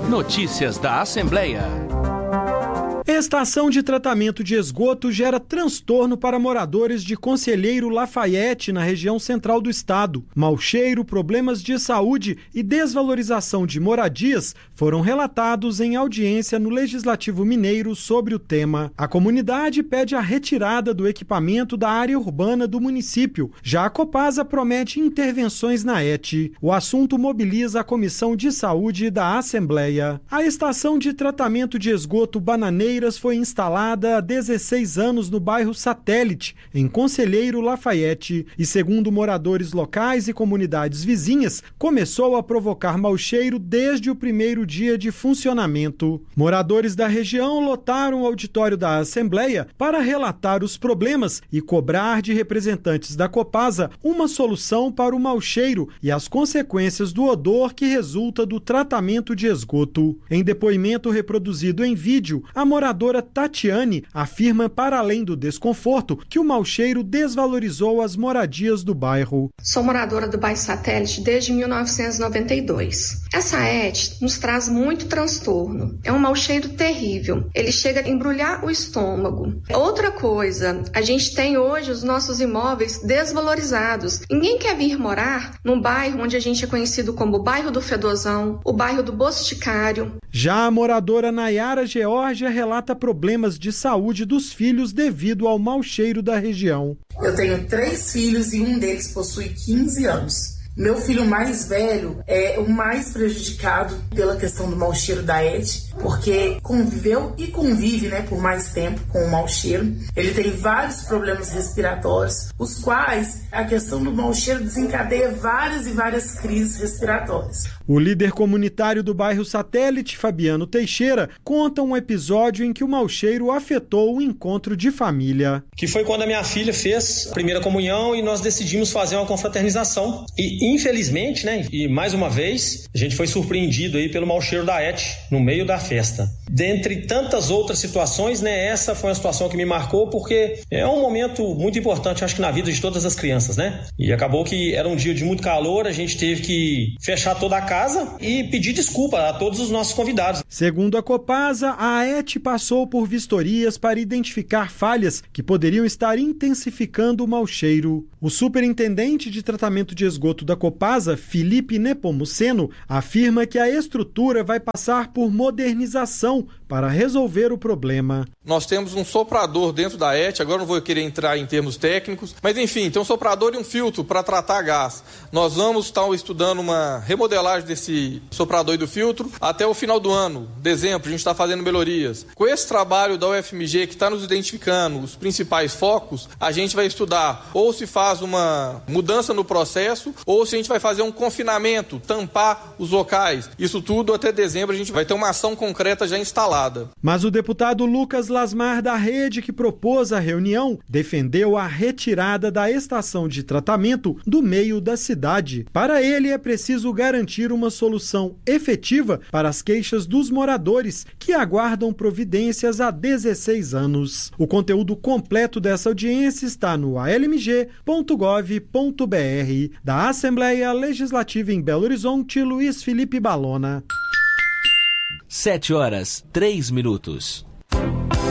Notícias da Assembleia. Estação de tratamento de esgoto gera transtorno para moradores de Conselheiro Lafayette, na região central do estado. Mau cheiro, problemas de saúde e desvalorização de moradias foram relatados em audiência no Legislativo Mineiro sobre o tema. A comunidade pede a retirada do equipamento da área urbana do município. Já a Copasa promete intervenções na ET. O assunto mobiliza a Comissão de Saúde da Assembleia. A estação de tratamento de esgoto Bananeiras foi instalada há 16 anos no bairro Satélite, em Conselheiro Lafayette, e segundo moradores locais e comunidades vizinhas, começou a provocar mau cheiro desde o primeiro dia de funcionamento. Moradores da região lotaram o auditório da Assembleia para relatar os problemas e cobrar de representantes da Copasa uma solução para o mau cheiro e as consequências do odor que resulta do tratamento de esgoto. Em depoimento reproduzido em vídeo, a moradora Tatiane afirma, para além do desconforto, que o mau cheiro desvalorizou as moradias do bairro. Sou moradora do bairro Satélite desde 1992. Essa ET nos traz muito transtorno. É um mau cheiro terrível. Ele chega a embrulhar o estômago. Outra coisa, a gente tem hoje os nossos imóveis desvalorizados. Ninguém quer vir morar num bairro onde a gente é conhecido como o bairro do Fedozão, o bairro do Boticário. Já a moradora Nayara Geórgia relata problemas de saúde dos filhos devido ao mau cheiro da região. Eu tenho 3 filhos e um deles possui 15 anos. Meu filho mais velho é o mais prejudicado pela questão do mau cheiro da ET, porque conviveu e convive, por mais tempo com o mau cheiro. Ele tem vários problemas respiratórios, os quais a questão do mau cheiro desencadeia várias e várias crises respiratórias. O líder comunitário do bairro Satélite, Fabiano Teixeira, conta um episódio em que o mau cheiro afetou o encontro de família. Que foi quando a minha filha fez a primeira comunhão e nós decidimos fazer uma confraternização. E infelizmente, e mais uma vez, a gente foi surpreendido aí pelo mau cheiro da ET no meio da festa. Dentre tantas outras situações, essa foi uma situação que me marcou porque é um momento muito importante, acho que na vida de todas as crianças, E acabou que era um dia de muito calor, a gente teve que fechar toda a casa e pedir desculpa a todos os nossos convidados. Segundo a Copasa, a ET passou por vistorias para identificar falhas que poderiam estar intensificando o mau cheiro. O superintendente de tratamento de esgoto da Copasa, Felipe Nepomuceno, afirma que a estrutura vai passar por modernização para resolver o problema. Nós temos um soprador dentro da ET, agora não vou querer entrar em termos técnicos, mas enfim, tem um soprador e um filtro para tratar gás. Nós vamos estar estudando uma remodelagem desse soprador e do filtro até o final do ano, dezembro, a gente está fazendo melhorias. Com esse trabalho da UFMG que está nos identificando os principais focos, a gente vai estudar ou se faz uma mudança no processo ou se a gente vai fazer um confinamento, tampar os locais. Isso tudo até dezembro a gente vai ter uma ação concreta já instalada. Mas o deputado Lucas Lasmar da Rede, que propôs a reunião, defendeu a retirada da estação de tratamento do meio da cidade. Para ele, é preciso garantir uma solução efetiva para as queixas dos moradores que aguardam providências há 16 anos. O conteúdo completo dessa audiência está no almg.gov.br. Da Assembleia Legislativa em Belo Horizonte, Luiz Felipe Balona. 7 horas, 3 minutos.